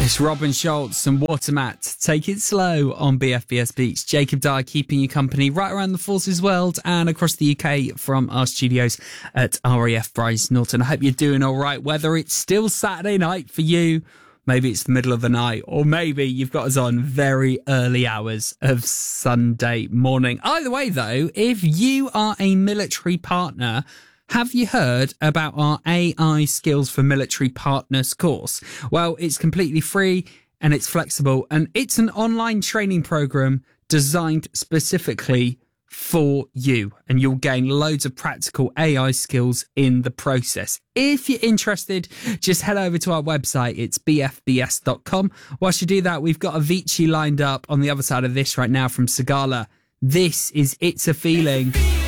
It's Robin Schultz and Watermat. Take it slow on BFBS Beats. Jacob Dyer keeping you company right around the Forces world and across the UK from our studios at RAF Bryce Norton. I hope you're doing all right, whether it's still Saturday night for you, maybe it's the middle of the night, or maybe you've got us on very early hours of Sunday morning. Either way, though, if you are a military partner, have you heard about our AI Skills for Military Partners course? Well, it's completely free and it's flexible, and it's an online training program designed specifically for you, and you'll gain loads of practical AI skills in the process. If you're interested, just head over to our website. It's bfbs.com. Whilst you do that, we've got Avicii lined up on the other side of this right now from Sigala. This is It's a Feeling.